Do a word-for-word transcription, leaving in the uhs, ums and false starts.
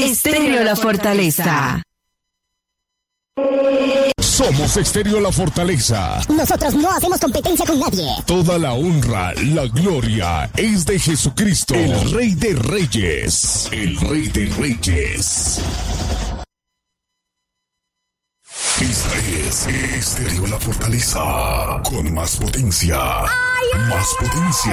Estéreo La Fortaleza. Somos Estéreo La Fortaleza. Nosotros no hacemos competencia con nadie. Toda la honra, la gloria es de Jesucristo, el Rey de Reyes. El Rey de Reyes. Esta es Estéreo La Fortaleza. Con más potencia. Más potencia.